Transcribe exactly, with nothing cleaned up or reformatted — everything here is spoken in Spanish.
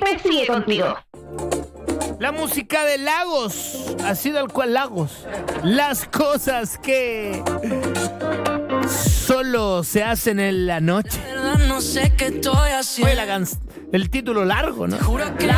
siempre sigue contigo. La música de Lagos, así del cual Lagos. Las cosas que solo se hacen en la noche. No sé qué estoy haciendo. Oye, la can- el título largo, ¿no? Juro que